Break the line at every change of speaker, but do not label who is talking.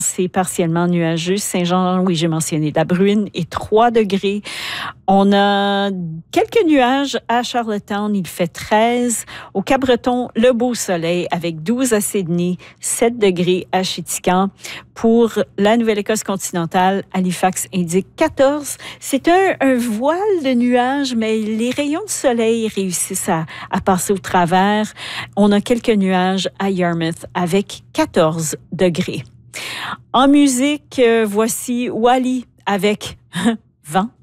C'est partiellement nuageux. Saint-Jean, oui, j'ai mentionné la bruine et 3 degrés. On a quelques nuages à Charlottetown. Il fait 13. Au Cap-Breton, le beau soleil avec 12 à Sydney, 7 degrés à Chéticamp. Pour la Nouvelle-Écosse continentale, Halifax indique 14. C'est un voile de nuages, mais les rayons de soleil réussissent à passer au travers. On a quelques nuages à Yarmouth avec 14 degrés. En musique, voici Wally avec Vent.